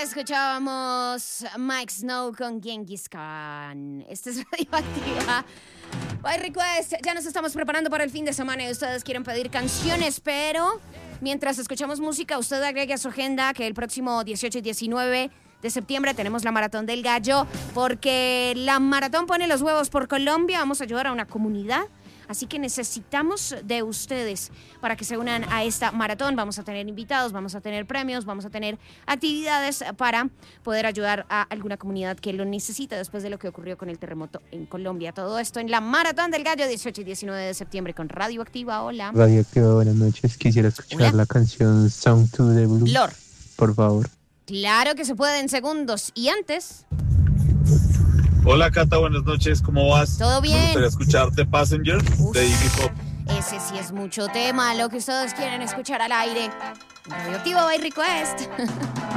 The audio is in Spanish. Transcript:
Escuchábamos Mike Snow con Genghis Khan. Esta es Radioactiva. By Request, ya nos estamos preparando para el fin de semana y ustedes quieren pedir canciones, pero mientras escuchamos música, usted agregue a su agenda que el próximo 18 y 19 de septiembre tenemos la Maratón del Gallo, porque la maratón pone los huevos por Colombia. Vamos a ayudar a una comunidad. Así que necesitamos de ustedes para que se unan a esta maratón. Vamos a tener invitados, vamos a tener premios, vamos a tener actividades para poder ayudar a alguna comunidad que lo necesita después de lo que ocurrió con el terremoto en Colombia. Todo esto en la Maratón del Gallo, 18 y 19 de septiembre con Radioactiva. Hola. Radioactiva, buenas noches. Quisiera escuchar la canción Song to the Blue. Lord. Por favor. Claro que se puede en segundos. Y antes... Hola Cata, buenas noches, ¿cómo vas? ¿Todo bien? Me gustaría escuchar The Passenger de Iggy Pop. Ese sí es mucho tema, lo que ustedes quieren escuchar al aire. Radioactiva by Request.